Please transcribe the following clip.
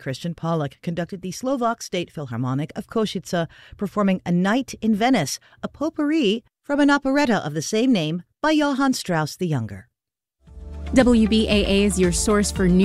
Christian Pollock conducted the Slovak State Philharmonic of Košice, performing A Night in Venice, a potpourri from an operetta of the same name by Johann Strauss the Younger. WBAA is your source for news.